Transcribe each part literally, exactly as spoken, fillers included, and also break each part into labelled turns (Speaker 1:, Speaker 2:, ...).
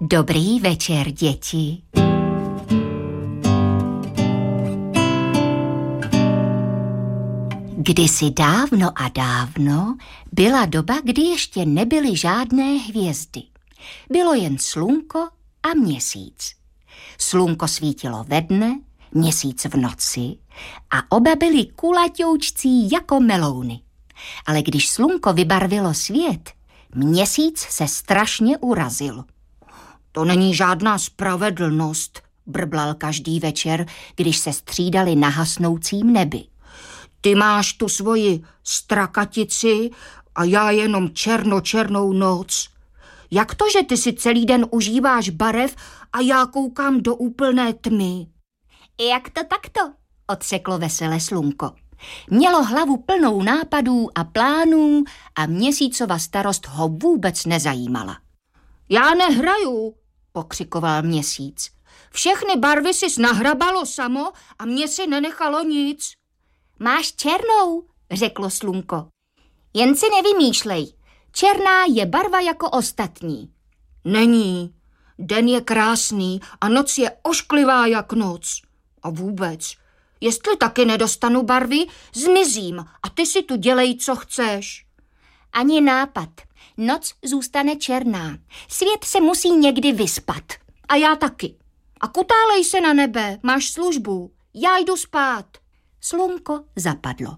Speaker 1: Dobrý večer, děti. Kdysi dávno a dávno byla doba, kdy ještě nebyly žádné hvězdy. Bylo jen slunko a měsíc. Slunko svítilo ve dne, měsíc v noci a oba byli kulatoučcí jako melouny. Ale když slunko vybarvilo svět, měsíc se strašně urazil. To není žádná spravedlnost, brblal každý večer, když se střídali na hasnoucím nebi. Ty máš tu svoji strakatici a já jenom černočernou noc. Jak to, že ty si celý den užíváš barev a já koukám do úplné tmy? Jak to takto? Odřeklo veselé slunko. Mělo hlavu plnou nápadů a plánů a měsícova starost ho vůbec nezajímala. Já nehraju, pokřikoval měsíc. Všechny barvy sis nahrabalo samo a mě si nenechalo nic. Máš černou, řeklo slunko. Jen si nevymýšlej, černá je barva jako ostatní. Není, den je krásný a noc je ošklivá jak noc. A vůbec, jestli taky nedostanu barvy, zmizím a ty si tu dělej, co chceš. Ani nápad, noc zůstane černá, svět se musí někdy vyspat. A já taky. A kutálej se na nebe, máš službu, já jdu spát. Slunko zapadlo.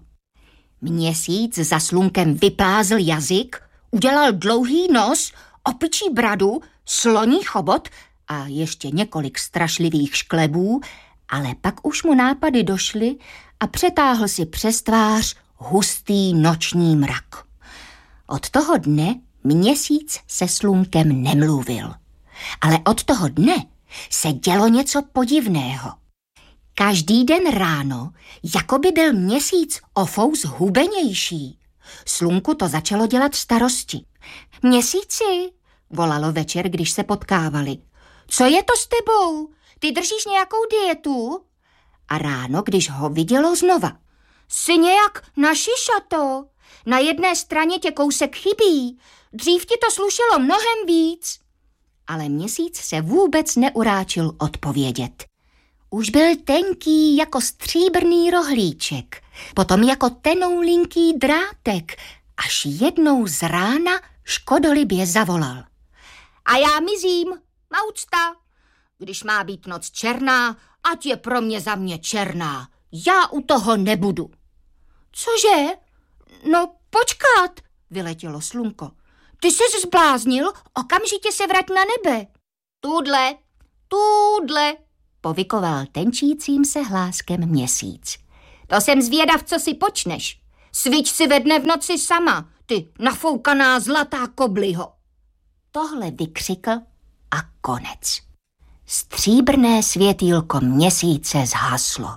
Speaker 1: Měsíc za slunkem vyplázl jazyk, udělal dlouhý nos, opičí bradu, sloní chobot a ještě několik strašlivých šklebů, ale pak už mu nápady došly a přetáhl si přes tvář hustý noční mrak. Od toho dne měsíc se slunkem nemluvil. Ale od toho dne se dělo něco podivného. Každý den ráno, jako by byl měsíc o fous hubenější. Slunku to začalo dělat starosti. Měsíci, volalo večer, když se potkávali. Co je to s tebou? Ty držíš nějakou dietu? A ráno, když ho vidělo znova. Jsi nějak našišato. Na jedné straně tě kousek chybí. Dřív ti to slušelo mnohem víc. Ale měsíc se vůbec neuráčil odpovědět. Už byl tenký jako stříbrný rohlíček, potom jako tenoulinký drátek, až jednou z rána škodolibě zavolal. A já mizím, maucta. Když má být noc černá, ať je pro mě za mě černá. Já u toho nebudu. Cože? No počkat, vyletělo slunko. Ty ses zbláznil, okamžitě se vrať na nebe. Tudle, tudle, povykoval tenčícím se hláskem měsíc. To jsem zvědav, co si počneš. Svič si ve dne v noci sama, ty nafoukaná zlatá kobliho. Tohle vykřikl a konec. Stříbrné světýlko měsíce zhaslo.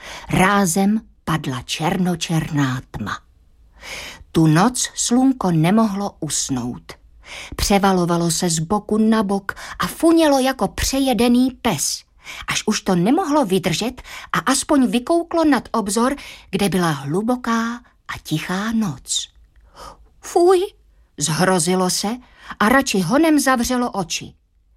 Speaker 1: Rázem padla černočerná tma. Tu noc slunko nemohlo usnout. Převalovalo se z boku na bok a funělo jako přejedený pes, až už to nemohlo vydržet a aspoň vykouklo nad obzor, kde byla hluboká a tichá noc. Fuj, zhrozilo se a radši honem zavřelo oči.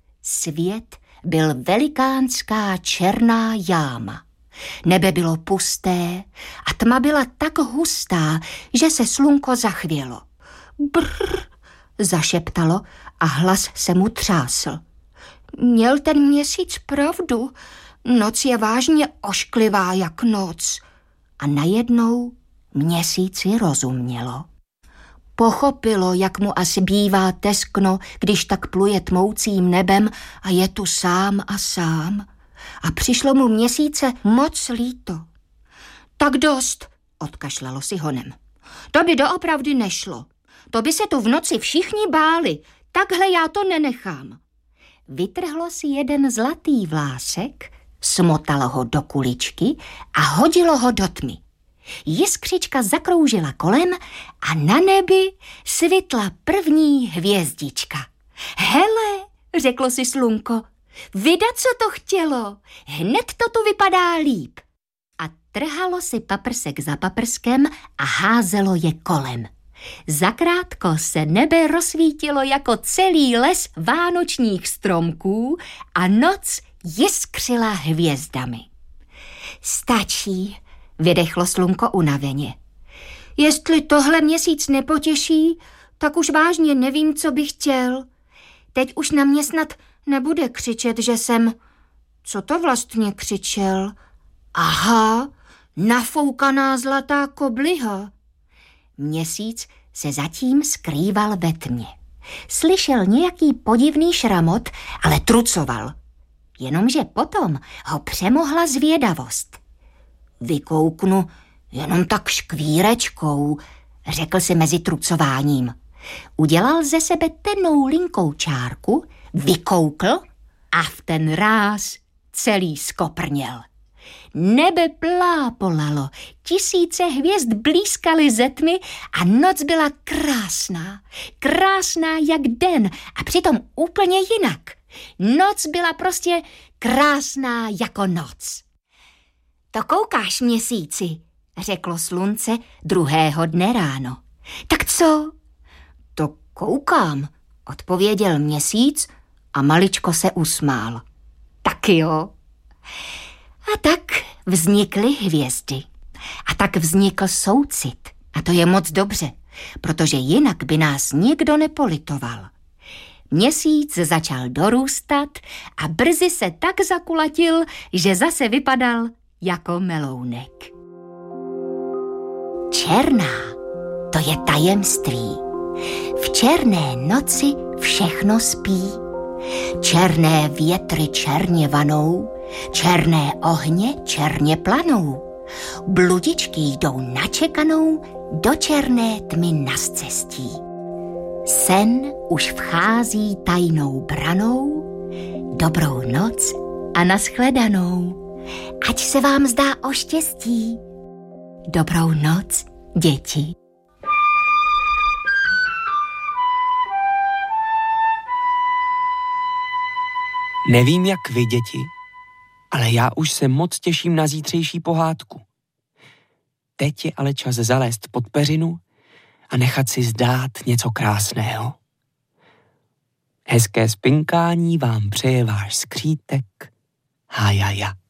Speaker 1: Svět byl velikánská černá jáma. Nebe bylo pusté a tma byla tak hustá, že se slunko zachvělo. Brr, zašeptalo a hlas se mu třásl. Měl ten měsíc pravdu, noc je vážně ošklivá jak noc. A najednou měsíci rozumělo. Pochopilo, jak mu asi bývá teskno, když tak pluje tmoucím nebem a je tu sám a sám. A přišlo mu měsíce moc líto. Tak dost, odkašlalo si honem. To by doopravdy nešlo. To by se tu v noci všichni báli. Takhle já to nenechám. Vytrhlo si jeden zlatý vlásek, smotalo ho do kuličky a hodilo ho do tmy. Jiskřička zakroužila kolem a na nebi svitla první hvězdička. Hele, řeklo si slunko, vida, co to chtělo, hned to tu vypadá líp. A trhalo si paprsek za paprskem a házelo je kolem. Zakrátko se nebe rozsvítilo jako celý les vánočních stromků a noc jiskřila hvězdami. Stačí, vydechlo slunko unaveně. Jestli tohle měsíc nepotěší, tak už vážně nevím, co bych chtěl. Teď už na mě snad nebude křičet, že jsem... Co to vlastně křičel? Aha, nafoukaná zlatá kobliha. Měsíc se zatím skrýval ve tmě. Slyšel nějaký podivný šramot, ale trucoval. Jenomže potom ho přemohla zvědavost. Vykouknu jenom tak škvírečkou, řekl si mezi trucováním. Udělal ze sebe tennou linkou čárku, vykoukl a v ten ráz celý skoprněl. Nebe plápolalo, tisíce hvězd blízkaly ze tmy a noc byla krásná, krásná jak den a přitom úplně jinak. Noc byla prostě krásná jako noc. To koukáš, měsíci, řeklo slunce druhého dne ráno. Tak co? To koukám, odpověděl měsíc a maličko se usmál. Taky jo. A tak vznikly hvězdy. A tak vznikl soucit. A to je moc dobře, protože jinak by nás nikdo nepolitoval. Měsíc začal dorůstat a brzy se tak zakulatil, že zase vypadal jako melounek. Černá, to je tajemství. V černé noci všechno spí. Černé větry černě vanou, černé ohně černě planou. Bludičky jdou načekanou do černé tmy na scestí. Sen už vchází tajnou branou, dobrou noc a nashledanou. Ať se vám zdá o štěstí. Dobrou noc, děti.
Speaker 2: Nevím, jak vy, děti, ale já už se moc těším na zítřejší pohádku. Teď je ale čas zalézt pod peřinu a nechat si zdát něco krásného. Hezké spinkání vám přeje váš skřítek Hajaja.